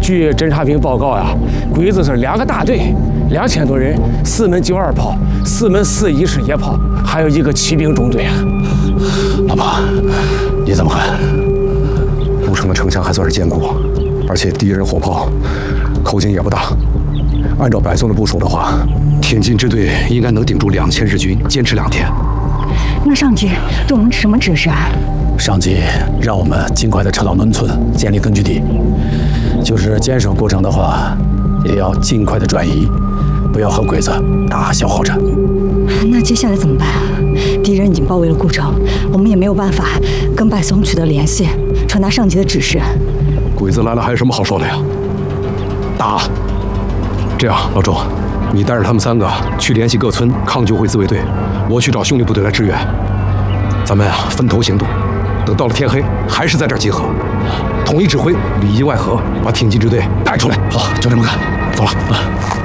据侦察兵报告呀，鬼子是2个大队，2000多人，4门92炮，4门41式野炮，还有1个骑兵中队。 老爸，你怎么看？都城的城墙还算是坚固，而且敌人火炮口径也不大。按照百松的部署的话，挺进支队应该能顶住2000日军，坚持2天。 那上级对我们什么指示啊？ 上级让我们尽快的撤到农村，建立根据地。就是坚守过程的话，也要尽快的转移，不要和鬼子打消耗战。 那接下来怎么办啊？敌人已经包围了故城，我们也没有办法跟百松取得联系，传达上级的指示。 鬼子来了还有什么好说的呀？打！这样，老周，你带着他们3个去联系各村抗救会自卫队，我去找兄弟部队来支援。咱们分头行动，等到了天黑，还是在这儿集合，统一指挥，里应外合，把挺进支队带出来。 好，就这么干。 走了。